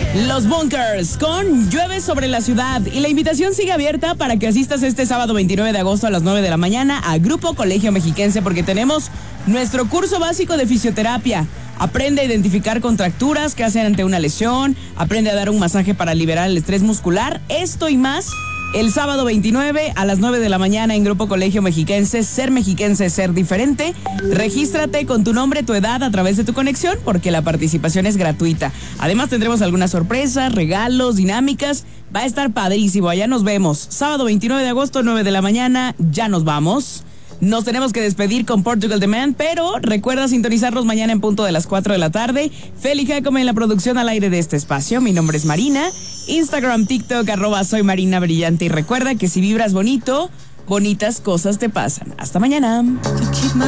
Los Bunkers con Llueve sobre la ciudad. Y la invitación sigue abierta para que asistas este sábado 29 de agosto a las 9 de la mañana a Grupo Colegio Mexiquense, porque tenemos nuestro curso básico de fisioterapia. Aprende a identificar contracturas que hacen ante una lesión, aprende a dar un masaje para liberar el estrés muscular, esto y más. El sábado 29 a las 9 de la mañana en Grupo Colegio Mexiquense. Ser mexiquense es ser diferente. Regístrate con tu nombre, tu edad a través de tu conexión, porque la participación es gratuita. Además tendremos algunas sorpresas, regalos, dinámicas. Va a estar padrísimo. Allá nos vemos. Sábado 29 de agosto, 9 de la mañana. Ya nos vamos. Nos tenemos que despedir con Portugal The Man, pero recuerda sintonizarnos mañana en punto de las 4 de la tarde. Feli Jacome en la producción al aire de este espacio. Mi nombre es Marina. Instagram, TikTok, @soy Marina Brillante. Y recuerda que si vibras bonito, bonitas cosas te pasan. Hasta mañana.